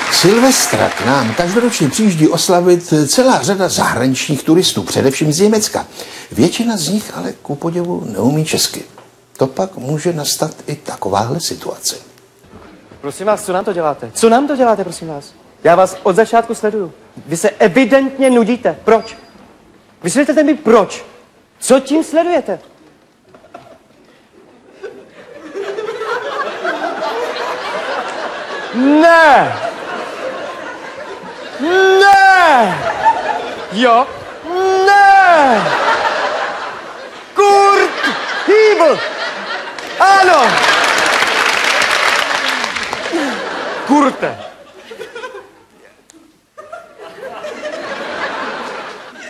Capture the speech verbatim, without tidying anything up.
Silvestra k nám každoročně přijíždí oslavit celá řada zahraničních turistů, především z Německa. Většina z nich ale ku podivu neumí česky. To pak může nastat i takováhle situace. Prosím vás, co nám to děláte? Co nám to děláte, prosím vás? Já vás od začátku sleduju. Vy se evidentně nudíte. Proč? Vysvětlete mi proč. Co tím sledujete? Ne! Ne! Jo? Ne! Kurt Hýbl! Ano! Kurte!